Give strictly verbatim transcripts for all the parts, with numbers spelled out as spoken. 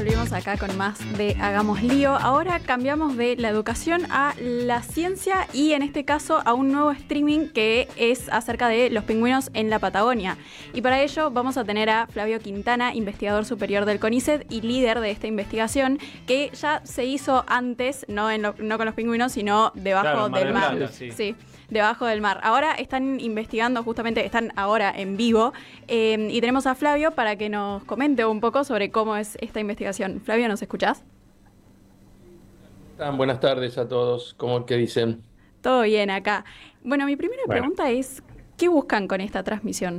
volvimos acá con más de Hagamos Lío. Ahora cambiamos de la educación a la ciencia y en este caso a un nuevo streaming que es acerca de los pingüinos en la Patagonia. Y para ello vamos a tener a Flavio Quintana, investigador superior del CONICET y líder de esta investigación, que ya se hizo antes, no, en lo, no con los pingüinos, sino debajo claro, del mar. Plata, sí. sí. Debajo del mar. Ahora están investigando, justamente están ahora en vivo, eh, y tenemos a Flavio para que nos comente un poco sobre cómo es esta investigación. Flavio, ¿nos escuchás? Buenas tardes a todos. ¿Cómo que dicen? Todo bien acá. Bueno, mi primera Bueno. pregunta es, ¿qué buscan con esta transmisión?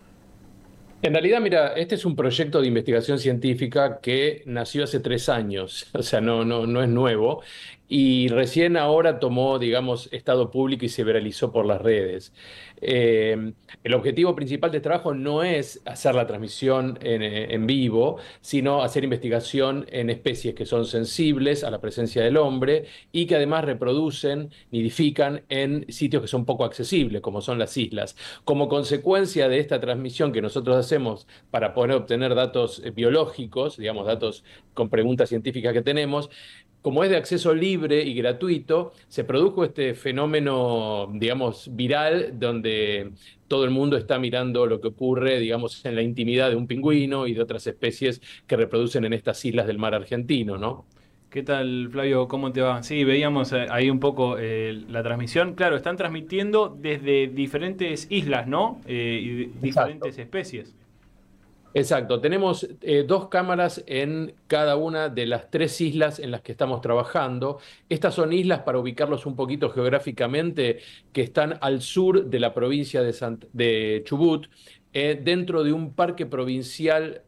En realidad, mira, este es un proyecto de investigación científica que nació hace tres años, o sea, no, no, no es nuevo, y recién ahora tomó, digamos, estado público y se viralizó por las redes. Eh, el objetivo principal de trabajo no es hacer la transmisión en, en vivo, sino hacer investigación en especies que son sensibles a la presencia del hombre y que además reproducen, nidifican en sitios que son poco accesibles, como son las islas. Como consecuencia de esta transmisión que nosotros hacemos para poder obtener datos biológicos, digamos, datos con preguntas científicas que tenemos, como es de acceso libre y gratuito, se produjo este fenómeno, digamos, viral, donde todo el mundo está mirando lo que ocurre, digamos, en la intimidad de un pingüino y de otras especies que reproducen en estas islas del mar argentino, ¿no? ¿Qué tal, Flavio? ¿Cómo te va? Sí, veíamos ahí un poco eh, la transmisión. Claro, están transmitiendo desde diferentes islas, ¿no? Eh, y diferentes Exacto. especies. Exacto, tenemos eh, dos cámaras en cada una de las tres islas en las que estamos trabajando. Estas son islas, para ubicarlos un poquito geográficamente, que están al sur de la provincia de, Sant- de Chubut, eh, dentro de un parque provincial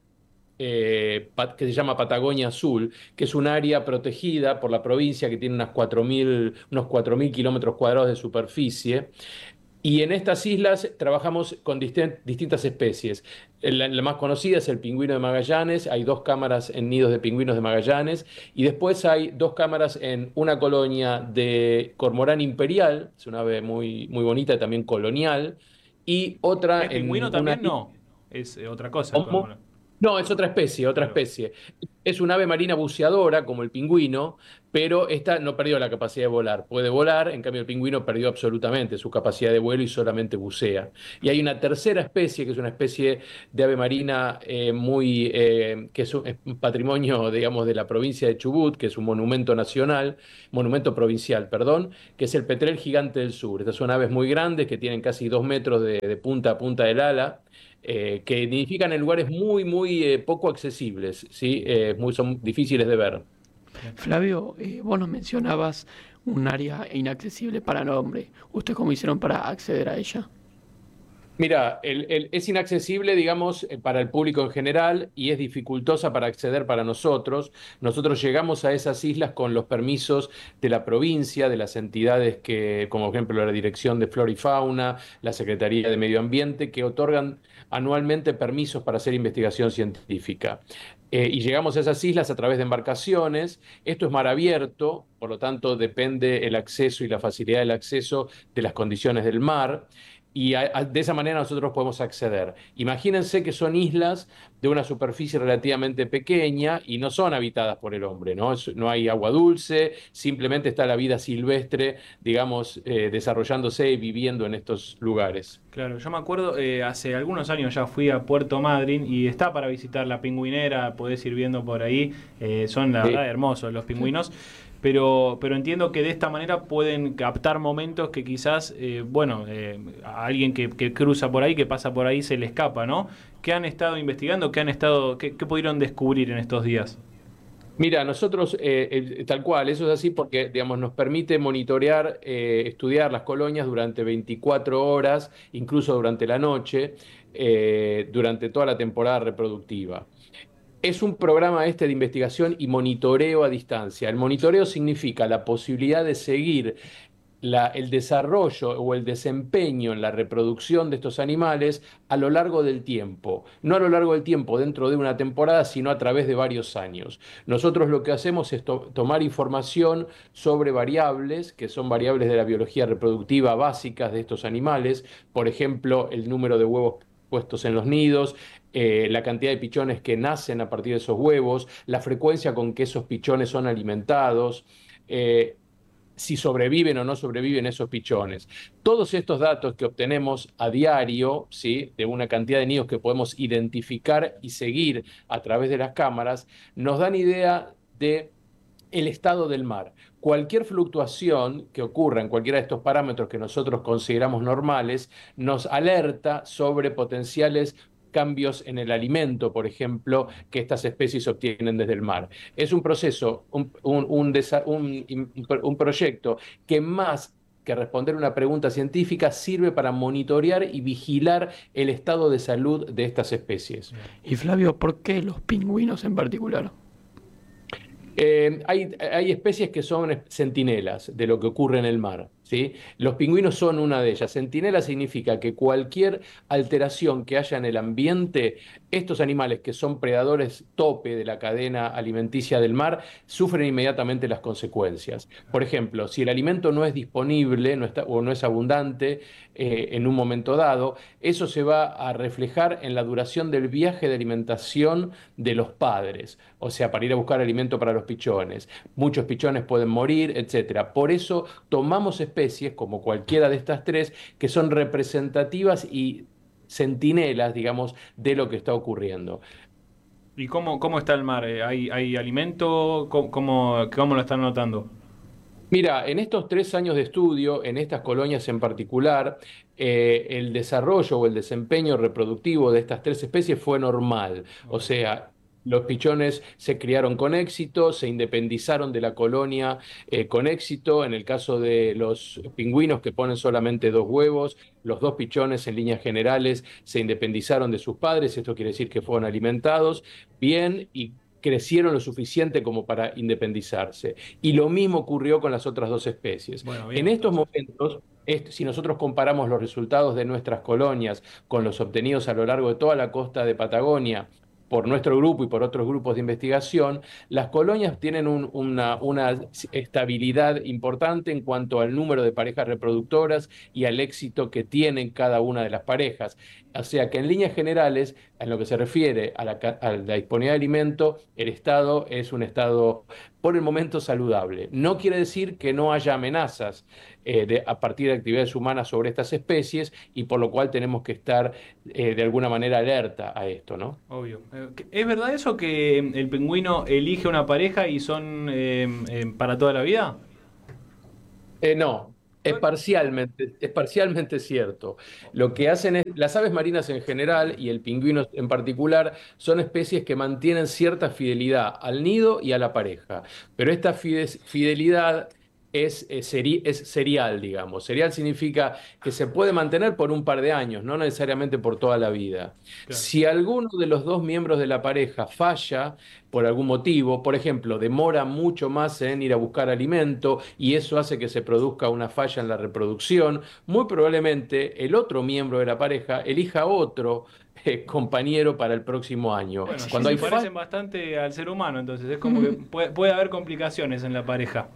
eh, pa- que se llama Patagonia Azul, que es un área protegida por la provincia que tiene unas cuatro mil, unos cuatro mil kilómetros cuadrados de superficie. Y en estas islas trabajamos con distin- distintas especies. La, la más conocida es el pingüino de Magallanes. Hay dos cámaras en nidos de pingüinos de Magallanes. Y después hay dos cámaras en una colonia de cormorán imperial, es una ave muy, muy bonita, también colonial. Y otra ¿Es pingüino en una... también? No, es eh, otra cosa. El ¿Cómo? cormorán. No, es otra especie, otra Claro. especie. Es un ave marina buceadora, como el pingüino, pero esta no perdió la capacidad de volar. Puede volar, en cambio el pingüino perdió absolutamente su capacidad de vuelo y solamente bucea. Y hay una tercera especie, que es una especie de ave marina eh, muy, eh, que es un, es un patrimonio, digamos, de la provincia de Chubut, que es un monumento nacional, monumento provincial, perdón, que es el petrel gigante del sur. Estas son aves muy grandes que tienen casi dos metros de, de punta a punta del ala. Eh, que nidifican en lugares muy, muy eh, poco accesibles, ¿sí? Eh, muy, son difíciles de ver. Flavio, eh, vos nos mencionabas un área inaccesible para el hombre. ¿Ustedes cómo hicieron para acceder a ella? Mira, el- el- es inaccesible, digamos, eh, para el público en general y es dificultosa para acceder para nosotros. Nosotros llegamos a esas islas con los permisos de la provincia, de las entidades que, como por ejemplo la Dirección de Flora y Fauna, la Secretaría de Medio Ambiente, que otorgan anualmente permisos para hacer investigación científica. Eh, y llegamos a esas islas a través de embarcaciones. Esto es mar abierto, por lo tanto depende el acceso y la facilidad del acceso de las condiciones del mar. Y a- a- de esa manera nosotros podemos acceder. Imagínense que son islas de una superficie relativamente pequeña y no son habitadas por el hombre, ¿no? Es- no hay agua dulce, simplemente está la vida silvestre, digamos, eh, desarrollándose y viviendo en estos lugares. Claro, yo me acuerdo, eh, hace algunos años ya fui a Puerto Madryn y está para visitar la pingüinera, podés ir viendo por ahí, eh, son la Sí. verdad hermosos los pingüinos, pero, pero entiendo que de esta manera pueden captar momentos que quizás, eh, bueno, eh, a alguien que, que cruza por ahí, que pasa por ahí, se le escapa, ¿no? ¿Qué han estado investigando? ¿Qué han estado, qué, qué pudieron descubrir en estos días? Mira, nosotros, eh, eh, tal cual, eso es así porque, digamos, nos permite monitorear, eh, estudiar las colonias durante veinticuatro horas, incluso durante la noche, eh, durante toda la temporada reproductiva. Es un programa este de investigación y monitoreo a distancia. El monitoreo significa la posibilidad de seguir la- el desarrollo o el desempeño en la reproducción de estos animales a lo largo del tiempo. No a lo largo del tiempo dentro de una temporada, sino a través de varios años. Nosotros lo que hacemos es to- tomar información sobre variables, que son variables de la biología reproductiva básicas de estos animales, por ejemplo, el número de huevos puestos en los nidos, eh, la cantidad de pichones que nacen a partir de esos huevos, la frecuencia con que esos pichones son alimentados, eh, si sobreviven o no sobreviven esos pichones. Todos estos datos que obtenemos a diario, ¿sí?, de una cantidad de nidos que podemos identificar y seguir a través de las cámaras, nos dan idea de el estado del mar. Cualquier fluctuación que ocurra en cualquiera de estos parámetros que nosotros consideramos normales nos alerta sobre potenciales cambios en el alimento, por ejemplo, que estas especies obtienen desde el mar. Es un proceso, un, un, un, un, un proyecto que más que responder una pregunta científica sirve para monitorear y vigilar el estado de salud de estas especies. Y Flavio, ¿por qué los pingüinos en particular? Eh, hay, hay especies que son centinelas de lo que ocurre en el mar, ¿sí? Los pingüinos son una de ellas. Centinela significa que cualquier alteración que haya en el ambiente, estos animales que son predadores tope de la cadena alimenticia del mar, sufren inmediatamente las consecuencias. Por ejemplo, si el alimento no es disponible no está, o no es abundante eh, en un momento dado, eso se va a reflejar en la duración del viaje de alimentación de los padres, o sea, para ir a buscar alimento para los pichones. Muchos pichones pueden morir, etcétera. Por eso tomamos especies, como cualquiera de estas tres, que son representativas y centinelas, digamos, de lo que está ocurriendo. ¿Y cómo, cómo está el mar? ¿Hay, hay alimento? ¿Cómo, cómo, cómo lo están notando? Mira, en estos tres años de estudio, en estas colonias en particular, eh, el desarrollo o el desempeño reproductivo de estas tres especies fue normal. O sea, los pichones se criaron con éxito, se independizaron de la colonia eh, con éxito. En el caso de los pingüinos, que ponen solamente dos huevos, los dos pichones en líneas generales se independizaron de sus padres. Esto quiere decir que fueron alimentados bien y crecieron lo suficiente como para independizarse. Y lo mismo ocurrió con las otras dos especies. Bueno, bien, en estos entonces. momentos, est- si nosotros comparamos los resultados de nuestras colonias con los obtenidos a lo largo de toda la costa de Patagonia, por nuestro grupo y por otros grupos de investigación, las colonias tienen un- una, una estabilidad importante en cuanto al número de parejas reproductoras y al éxito que tienen cada una de las parejas. O sea que en líneas generales, en lo que se refiere a la, ca- a la disponibilidad de alimento, el estado es un estado por el momento saludable. No quiere decir que no haya amenazas eh, de- a partir de actividades humanas sobre estas especies, y por lo cual tenemos que estar eh, de alguna manera alerta a esto, ¿no? Obvio. Eh, ¿Es verdad eso que el pingüino elige una pareja y son eh, eh, para toda la vida? Eh, no, es parcialmente, es parcialmente cierto. Lo que hacen es, las aves marinas en general y el pingüino en particular son especies que mantienen cierta fidelidad al nido y a la pareja, pero esta fide- fidelidad es, es, seri- es serial, digamos. Serial significa que se puede mantener por un par de años, no necesariamente por toda la vida. Claro. Si alguno de los dos miembros de la pareja falla por algún motivo, por ejemplo, demora mucho más en ir a buscar alimento y eso hace que se produzca una falla en la reproducción, muy probablemente el otro miembro de la pareja elija otro eh, compañero para el próximo año. Bueno, Cuando sí, hay se fa- parecen bastante al ser humano, entonces es como que puede, puede haber complicaciones en la pareja.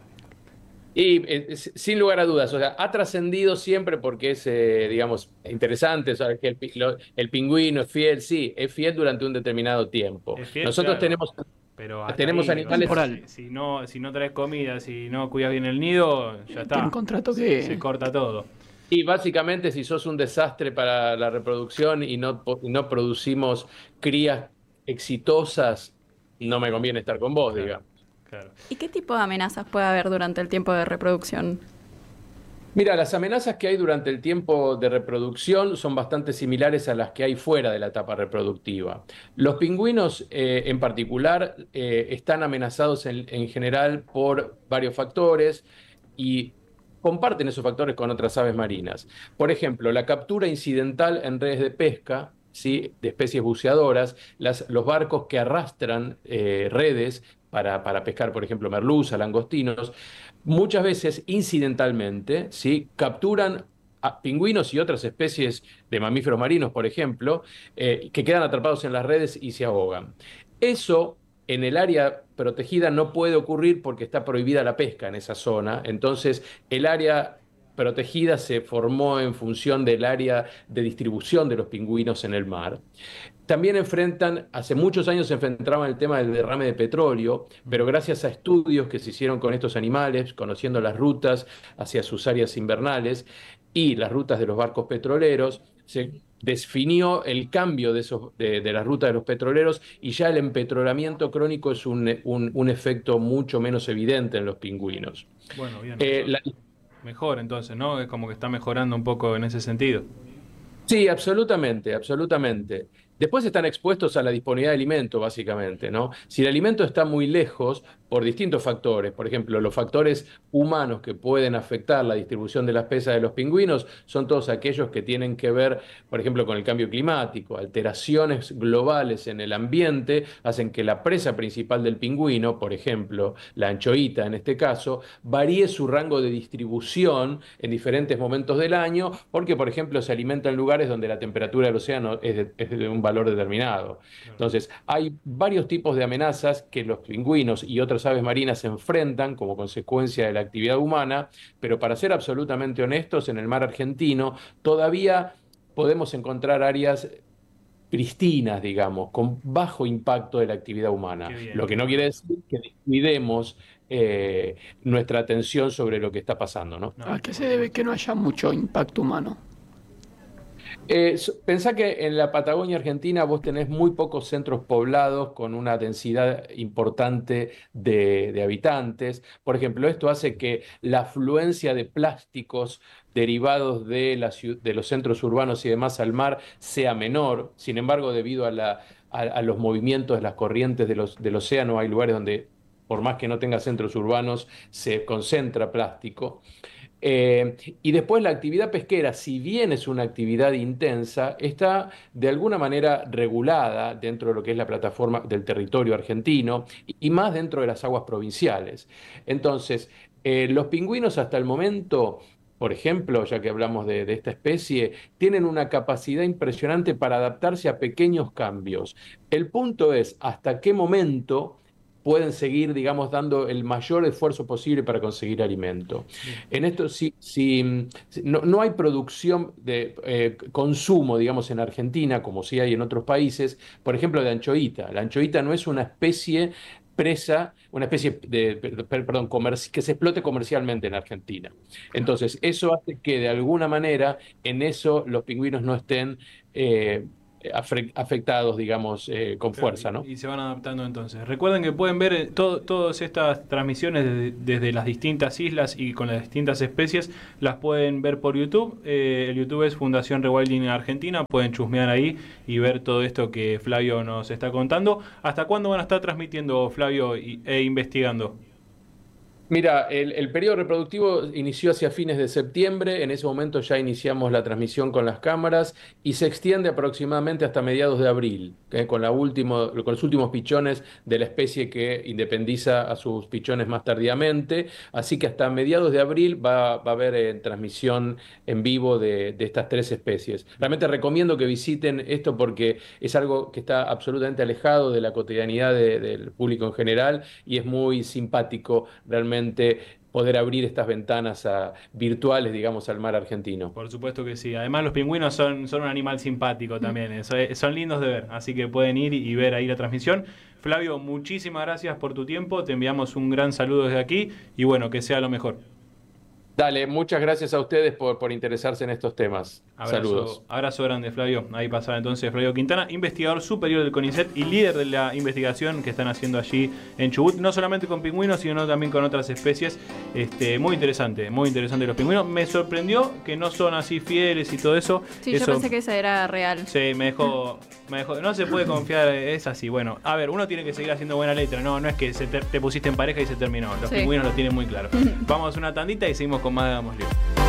Y eh, s- sin lugar a dudas, o sea, ha trascendido siempre porque es, eh, digamos, interesante, o sea, que el, pi- lo- el pingüino es fiel, sí, es fiel durante un determinado tiempo. Es fiel, Nosotros claro, tenemos, pero hasta tenemos ahí, animales... o sea, Temporal. si, si no, si no traes comida, si no cuidas bien el nido, ya está. Tiene un contrato Se, que... se corta todo. Y básicamente, si sos un desastre para la reproducción y no, po- y no producimos crías exitosas, no me conviene estar con vos, Claro. digamos. Claro. ¿Y qué tipo de amenazas puede haber durante el tiempo de reproducción? Mira, las amenazas que hay durante el tiempo de reproducción son bastante similares a las que hay fuera de la etapa reproductiva. Los pingüinos eh, en particular eh, están amenazados en, en general por varios factores y comparten esos factores con otras aves marinas. Por ejemplo, la captura incidental en redes de pesca, ¿sí?, de especies buceadoras, las- los barcos que arrastran eh, redes para, para pescar, por ejemplo, merluza, langostinos, muchas veces incidentalmente, ¿sí?, capturan a pingüinos y otras especies de mamíferos marinos, por ejemplo, eh, que quedan atrapados en las redes y se ahogan. Eso en el área protegida no puede ocurrir porque está prohibida la pesca en esa zona. Entonces, el área protegida se formó en función del área de distribución de los pingüinos en el mar. También enfrentan, hace muchos años se enfrentaban el tema del derrame de petróleo, pero gracias a estudios que se hicieron con estos animales, conociendo las rutas hacia sus áreas invernales y las rutas de los barcos petroleros, se definió el cambio de, esos, de, de las rutas de los petroleros y ya el empetrolamiento crónico es un, un, un efecto mucho menos evidente en los pingüinos. Bueno, bien. Eh, la, mejor entonces, ¿no? Es como que está mejorando un poco en ese sentido. Sí, absolutamente, absolutamente. Después están expuestos a la disponibilidad de alimento, básicamente, ¿no? Si el alimento está muy lejos, por distintos factores, por ejemplo, los factores humanos que pueden afectar la distribución de las presas de los pingüinos son todos aquellos que tienen que ver, por ejemplo, con el cambio climático. Alteraciones globales en el ambiente hacen que la presa principal del pingüino, por ejemplo, la anchoita en este caso, varíe su rango de distribución en diferentes momentos del año, porque, por ejemplo, se alimenta en lugares donde la temperatura del océano es de, es de un valor determinado. Entonces, hay varios tipos de amenazas que los pingüinos y otras aves marinas se enfrentan como consecuencia de la actividad humana, pero para ser absolutamente honestos, en el mar argentino todavía podemos encontrar áreas pristinas, digamos, con bajo impacto de la actividad humana. Lo que no quiere decir que descuidemos eh, nuestra atención sobre lo que está pasando, ¿no? ¿A qué se debe que no haya mucho impacto humano? Eh, pensá que en la Patagonia Argentina vos tenés muy pocos centros poblados con una densidad importante de, de habitantes. Por ejemplo, esto hace que la afluencia de plásticos derivados de, la, de los centros urbanos y demás al mar sea menor. Sin embargo, debido a, la, a, a los movimientos de las corrientes de los, del océano, hay lugares donde, por más que no tenga centros urbanos, se concentra plástico. Eh, y después la actividad pesquera, si bien es una actividad intensa, está de alguna manera regulada dentro de lo que es la plataforma del territorio argentino y más dentro de las aguas provinciales. Entonces, eh, los pingüinos hasta el momento, por ejemplo, ya que hablamos de, de esta especie, tienen una capacidad impresionante para adaptarse a pequeños cambios. El punto es hasta qué momento pueden seguir, digamos, dando el mayor esfuerzo posible para conseguir alimento. En esto, si, si, no, no hay producción de eh, consumo, digamos, en Argentina, como sí hay en otros países, por ejemplo, de anchoita. La anchoita no es una especie presa, una especie de, perdón, que se explote comercialmente en Argentina. Entonces, eso hace que, de alguna manera, en eso los pingüinos no estén Eh, afectados, digamos, eh, con claro, fuerza, ¿no? Y, y se van adaptando entonces. Recuerden que pueden ver todo, todas estas transmisiones desde, desde las distintas islas y con las distintas especies, las pueden ver por YouTube. Eh, el YouTube es Fundación Rewilding Argentina, pueden chusmear ahí y ver todo esto que Flavio nos está contando. ¿Hasta cuándo van a estar transmitiendo, Flavio, y, e investigando? Mira, el, el periodo reproductivo inició hacia fines de septiembre, en ese momento ya iniciamos la transmisión con las cámaras y se extiende aproximadamente hasta mediados de abril, ¿eh? con, la último, con los últimos pichones de la especie que independiza a sus pichones más tardíamente, así que hasta mediados de abril va, va a haber eh, transmisión en vivo de, de estas tres especies. Realmente recomiendo que visiten esto porque es algo que está absolutamente alejado de la cotidianidad de, del público en general y es muy simpático realmente poder abrir estas ventanas a, virtuales, digamos, al mar argentino. Por supuesto que sí. Además, los pingüinos son, son un animal simpático también. Eso es, son lindos de ver, así que pueden ir y ver ahí la transmisión. Flavio, muchísimas gracias por tu tiempo. Te enviamos un gran saludo desde aquí y bueno, que sea lo mejor. Dale, muchas gracias a ustedes por, por interesarse en estos temas. Abrazo, Saludos. Abrazo grande, Flavio. Ahí pasaba entonces Flavio Quintana, investigador superior del CONICET y líder de la investigación que están haciendo allí en Chubut, no solamente con pingüinos, sino también con otras especies. Este, muy interesante, muy interesante los pingüinos. Me sorprendió que no son así fieles y todo eso. Sí, eso, yo pensé que esa era real. Sí, me dejó, me dejó. No se puede confiar, es así. Bueno, a ver, uno tiene que seguir haciendo buena letra. No, no es que se te, te pusiste en pareja y se terminó. Los sí. pingüinos lo tienen muy claro. Vamos a una tandita y seguimos con más de Hagamos Lío.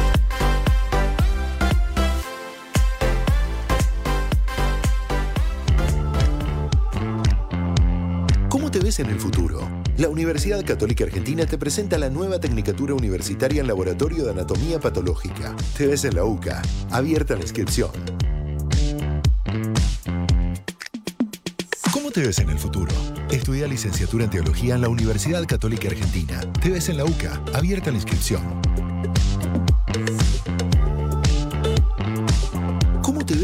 ¿Cómo te ves en el futuro? La Universidad Católica Argentina te presenta la nueva Tecnicatura Universitaria en Laboratorio de Anatomía Patológica. Te ves en la U C A. Abierta la inscripción. ¿Cómo te ves en el futuro? Estudia licenciatura en Teología en la Universidad Católica Argentina. Te ves en la U C A. Abierta la inscripción.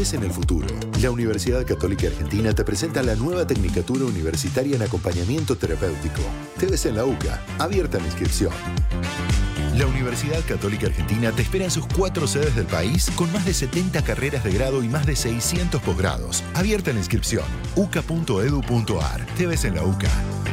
ves en el futuro? La Universidad Católica Argentina te presenta la nueva Tecnicatura Universitaria en Acompañamiento Terapéutico. Te ves en la UCA, abierta la inscripción. La Universidad Católica Argentina te espera en sus cuatro sedes del país con más de setenta carreras de grado y más de seiscientos posgrados. Abierta la inscripción. u c a punto e d u punto a r. Te ves en la UCA.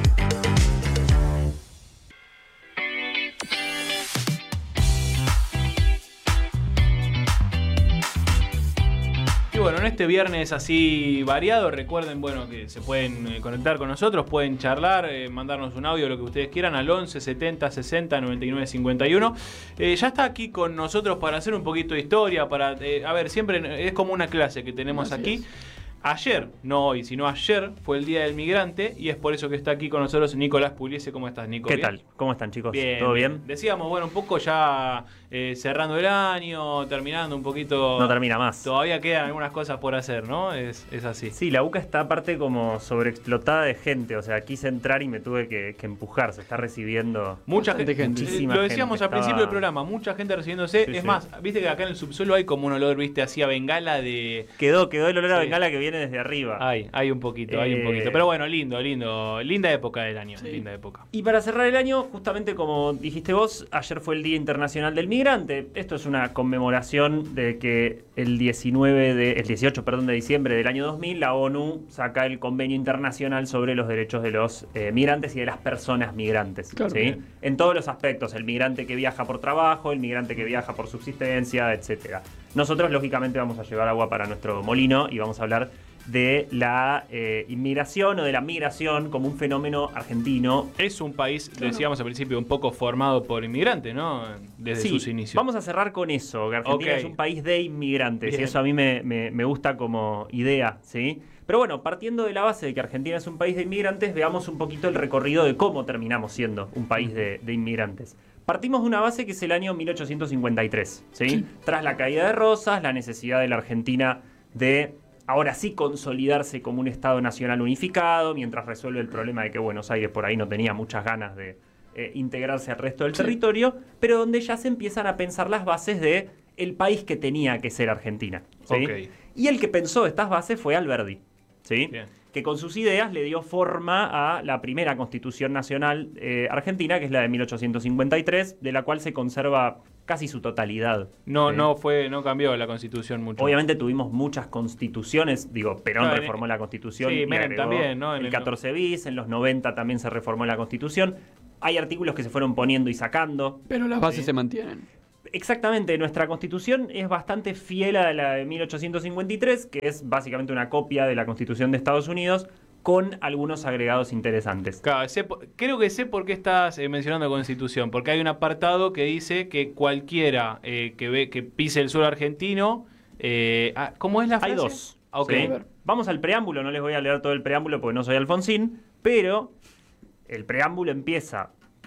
Bueno, en este viernes así variado, recuerden, bueno, que se pueden eh, conectar con nosotros, pueden charlar, eh, mandarnos un audio, lo que ustedes quieran, al once setenta sesenta noventa y nueve cincuenta y uno. Eh, ya está aquí con nosotros para hacer un poquito de historia, para, eh, a ver, siempre es como una clase que tenemos Así aquí. Es. Ayer, no hoy, sino ayer, fue el Día del Migrante y es por eso que está aquí con nosotros Nicolás Pugliese. ¿Cómo estás, Nico? ¿Qué ¿Bien? tal? ¿Cómo están, chicos? Bien, ¿Todo bien? Decíamos, bueno, un poco ya eh, cerrando el año, terminando un poquito... No termina más. Todavía quedan algunas cosas por hacer, ¿no? Es, es así. Sí, la UCA está aparte como sobreexplotada de gente. O sea, quise entrar y me tuve que, que empujar. Se está recibiendo mucha gente. gente. Eh, lo decíamos gente al principio estaba... del programa, mucha gente recibiéndose. Sí, es sí. más, viste que acá en el subsuelo hay como un olor, viste, así a bengala de... Quedó, quedó el olor a Sí. bengala que viene desde arriba. Hay, hay un poquito, hay un Eh, poquito. Pero bueno, lindo, lindo. Linda época del año, Sí. linda época. Y para cerrar el año, justamente como dijiste vos, ayer fue el Día Internacional del Migrante. Esto es una conmemoración de que el diecinueve de, el dieciocho, perdón, de diciembre del año dos mil, la ONU saca el Convenio Internacional sobre los derechos de los eh, migrantes y de las personas migrantes. Claro. ¿Sí? En todos los aspectos, el migrante que viaja por trabajo, el migrante que viaja por subsistencia, etcétera. Nosotros, lógicamente, vamos a llevar agua para nuestro molino y vamos a hablar de la eh, inmigración o de la migración como un fenómeno argentino. Es un país, lo decíamos al principio, un poco formado por inmigrantes, ¿no? Desde Sí, sus inicios. vamos a cerrar con eso, que Argentina Ok. es un país de inmigrantes Bien. y eso a mí me, me- me gusta como idea, ¿sí? Pero bueno, partiendo de la base de que Argentina es un país de inmigrantes, veamos un poquito el recorrido de cómo terminamos siendo un país de, de inmigrantes. Partimos de una base que es el año mil ochocientos cincuenta y tres, ¿sí? Sí. Tras la caída de Rosas, la necesidad de la Argentina de ahora sí consolidarse como un Estado nacional unificado, mientras resuelve el problema de que Buenos Aires por ahí no tenía muchas ganas de eh, integrarse al resto del Sí. territorio, pero donde ya se empiezan a pensar las bases de el país que tenía que ser Argentina, ¿sí? Ok. Y el que pensó estas bases fue Alberdi, ¿sí? Bien. Que con sus ideas le dio forma a la primera Constitución Nacional eh, Argentina, que es la de mil ochocientos cincuenta y tres, de la cual se conserva casi su totalidad. No, ¿sí? no fue, no cambió la constitución mucho. Obviamente tuvimos muchas constituciones, digo, Perón Claro, en- reformó la constitución. sí, y Menem agregó también, ¿no? En el el- catorce bis, en los noventa también se reformó la constitución. Hay artículos que se fueron poniendo y sacando. Pero las bases Sí. se mantienen. Exactamente, nuestra constitución es bastante fiel a la de mil ochocientos cincuenta y tres, que es básicamente una copia de la constitución de Estados Unidos, con algunos agregados interesantes. Claro, sé po- creo que sé por qué estás eh, mencionando constitución, porque hay un apartado que dice que cualquiera eh, que ve que pise el suelo argentino, eh, ah, ¿cómo es la frase? Hay dos. Ah, ok. ¿sí? A ver. Vamos al preámbulo, no les voy a leer todo el preámbulo porque no soy Alfonsín, pero el preámbulo empieza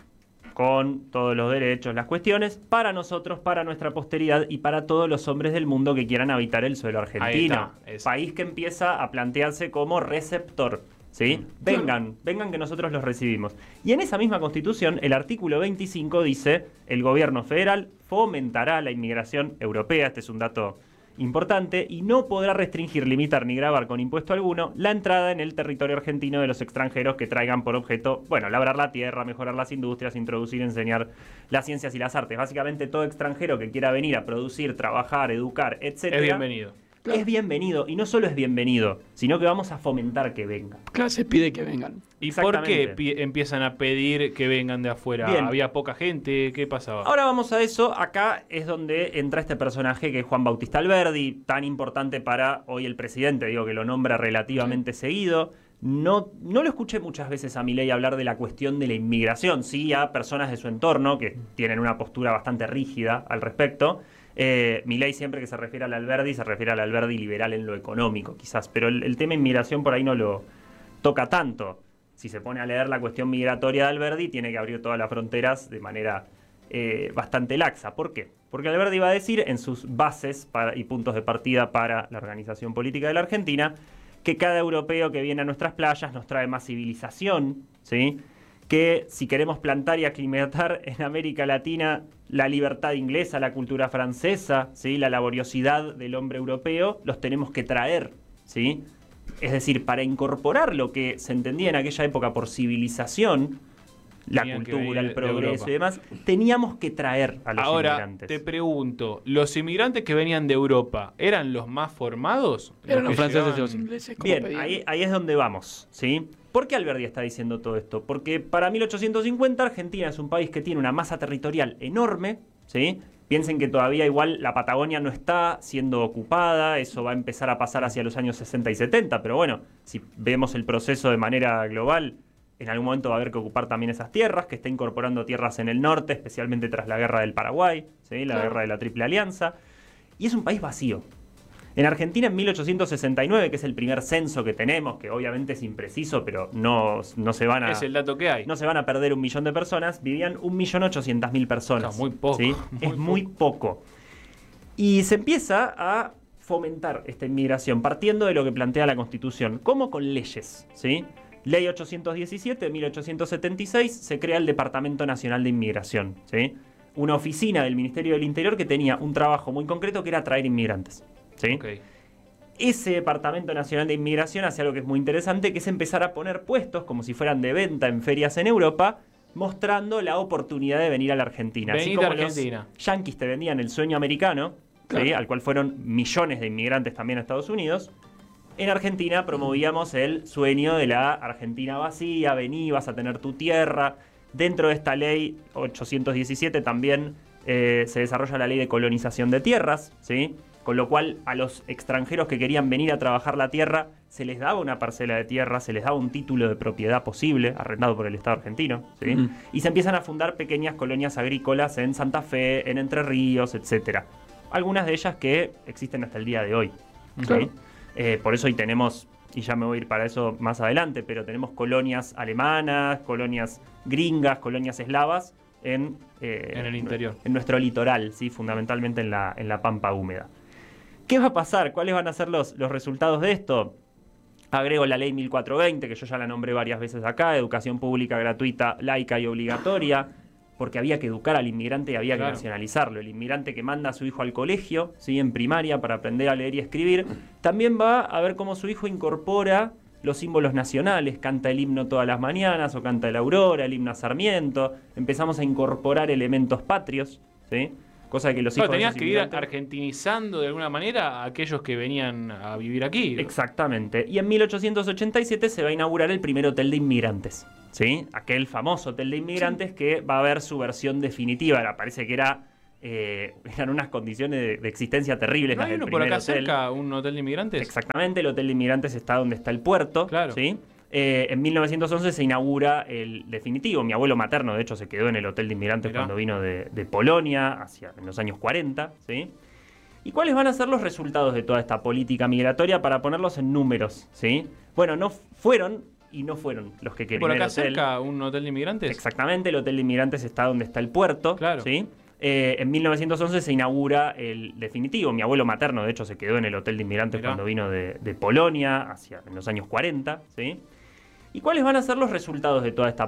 con todos los derechos, las cuestiones, para nosotros, para nuestra posteridad y para todos los hombres del mundo que quieran habitar el suelo argentino. está, eso. País que empieza a plantearse como receptor. ¿Sí? Vengan, vengan que nosotros los recibimos. Y en esa misma constitución, el artículo veinticinco dice, el gobierno federal fomentará la inmigración europea, este es un dato importante, y no podrá restringir, limitar ni gravar con impuesto alguno la entrada en el territorio argentino de los extranjeros que traigan por objeto, bueno, labrar la tierra, mejorar las industrias, introducir, enseñar las ciencias y las artes. Básicamente todo extranjero que quiera venir a producir, trabajar, educar, etcétera, Es bienvenido. es bienvenido. Y no solo es bienvenido, sino que vamos a fomentar que venga. Claro, se pide que vengan. ¿Y por qué Exactamente. pi- empiezan a pedir que vengan de afuera? Bien. ¿Había poca gente? ¿Qué pasaba? Ahora vamos a eso. Acá es donde entra este personaje que es Juan Bautista Alberdi, tan importante para hoy el presidente, digo que lo nombra relativamente seguido. No, no lo escuché muchas veces a Milei hablar de la cuestión de la inmigración, sí a personas de su entorno que tienen una postura bastante rígida al respecto. Eh, Milei siempre que se refiere al Alberdi, se refiere al Alberdi liberal en lo económico, quizás, pero el, el tema inmigración por ahí no lo toca tanto. Si se pone a leer la cuestión migratoria de Alberdi, tiene que abrir todas las fronteras de manera eh, bastante laxa. ¿Por qué? Porque Alberdi va a decir en sus bases para, y puntos de partida para la organización política de la Argentina que cada europeo que viene a nuestras playas nos trae más civilización, ¿sí? que si queremos plantar y aclimatar en América Latina la libertad inglesa, la cultura francesa, ¿sí? La laboriosidad del hombre europeo, los tenemos que traer, ¿sí? Es decir, para incorporar lo que se entendía en aquella época por civilización, la Tenían que cultura, venir el de progreso Europa. y demás, teníamos que traer a los Ahora, inmigrantes. te pregunto, ¿los inmigrantes que venían de Europa eran los más formados? Eran los que franceses y llegaban- los ingleses. Como Bien, pedían. ahí, ahí es donde vamos, ¿sí? ¿Por qué Alberdi está diciendo todo esto? Porque para mil ochocientos cincuenta Argentina es un país que tiene una masa territorial enorme, ¿sí? Piensen que todavía igual la Patagonia no está siendo ocupada, eso va a empezar a pasar hacia los años sesenta y setenta, pero bueno, si vemos el proceso de manera global, en algún momento va a haber que ocupar también esas tierras, que está incorporando tierras en el norte, especialmente tras la guerra del Paraguay, ¿sí? La Claro. guerra de la Triple Alianza, y es un país vacío. En Argentina, en mil ochocientos sesenta y nueve, que es el primer censo que tenemos, que obviamente es impreciso, pero no, no se van a... Es el dato que hay. No se van a perder un millón de personas, vivían un millón ochocientas mil personas. O sea, muy poco, ¿sí? muy es muy poco. Y se empieza a fomentar esta inmigración, partiendo de lo que plantea la Constitución, como con leyes, ¿sí? Ley ochocientos diecisiete de mil ochocientos setenta y seis, se crea el Departamento Nacional de Inmigración, ¿sí? Una oficina del Ministerio del Interior que tenía un trabajo muy concreto que era traer inmigrantes, ¿sí? Ok. Ese Departamento Nacional de Inmigración hace algo que es muy interesante, que es empezar a poner puestos como si fueran de venta en ferias en Europa, mostrando la oportunidad de venir a la Argentina. Así Venite a como Argentina. los yanquis te vendían el sueño americano, ¿sí? Claro. Al cual fueron millones de inmigrantes también a Estados Unidos. En Argentina promovíamos el sueño de la Argentina vacía, vení, vas a tener tu tierra. Dentro de esta ley ochocientos diecisiete también eh, se desarrolla la ley de colonización de tierras, ¿sí? Con lo cual a los extranjeros que querían venir a trabajar la tierra se les daba una parcela de tierra, se les daba un título de propiedad posible, arrendado por el Estado argentino, ¿sí? Ujú. Y se empiezan a fundar pequeñas colonias agrícolas en Santa Fe, en Entre Ríos, etcétera. Algunas de ellas que existen hasta el día de hoy, ¿sí? Claro. Eh, por eso hoy tenemos, y ya me voy a ir para eso más adelante, pero tenemos colonias alemanas, colonias gringas, colonias eslavas en, eh, En el interior. En nuestro litoral, ¿sí? Fundamentalmente en la, en la pampa húmeda. ¿Qué va a pasar? ¿Cuáles van a ser los, los resultados de esto? Agrego la ley mil cuatrocientos veinte, que yo ya la nombré varias veces acá, educación pública gratuita, laica y obligatoria, porque había que educar al inmigrante y había Claro. que nacionalizarlo. El inmigrante que manda a su hijo al colegio, ¿sí? En primaria, para aprender a leer y escribir, también va a ver cómo su hijo incorpora los símbolos nacionales, canta el himno todas las mañanas, o canta el Aurora, el himno a Sarmiento, empezamos a incorporar elementos patrios, ¿sí? Cosa que los Claro, hijos de tenías esos que ir inmigrantes- argentinizando de alguna manera a aquellos que venían a vivir aquí. Exactamente. Y en mil ochocientos ochenta y siete se va a inaugurar el primer hotel de inmigrantes, ¿sí? Aquel famoso hotel de inmigrantes que va a ver su versión definitiva. Ahora, parece que era, eh, eran unas condiciones de, de existencia terribles ¿No las hay del uno por primer acá hotel. cerca, un hotel de inmigrantes? Exactamente, el hotel de inmigrantes está donde está el puerto, Claro. ¿sí? Eh, en mil novecientos once se inaugura el definitivo. Mi abuelo materno, de hecho, se quedó en el hotel de inmigrantes Mirá. cuando vino de, de Polonia, hacia, en los años cuarenta, ¿sí? ¿Y cuáles van a ser los resultados de toda esta política migratoria para ponerlos en números, ¿sí? Bueno, no fueron y no fueron los que ¿Y querían. por acá el hotel. cerca un hotel de inmigrantes? Exactamente, el hotel de inmigrantes está donde está el puerto, Claro. ¿sí? Eh, en mil novecientos once se inaugura el definitivo. Mi abuelo materno, de hecho, se quedó en el hotel de inmigrantes Mirá. cuando vino de, de Polonia, hacia, en los años cuarenta, ¿sí? ¿Y cuáles van a ser los resultados de toda esta